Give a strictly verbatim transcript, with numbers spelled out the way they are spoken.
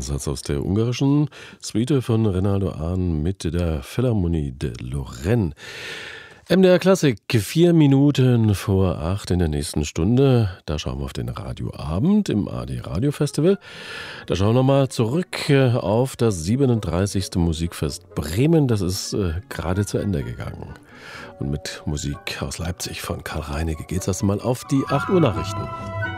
Satz aus der ungarischen Suite von Renato Ahn mit der Philharmonie de Lorraine. M D R Klassik, vier Minuten vor acht in der nächsten Stunde. Da schauen wir auf den Radioabend im A D Radio Festival. Da schauen wir mal zurück auf das siebenunddreißigste Musikfest Bremen. Das ist äh, gerade zu Ende gegangen. Und mit Musik aus Leipzig von Karl Reinecke geht's erst mal auf die acht Uhr Nachrichten.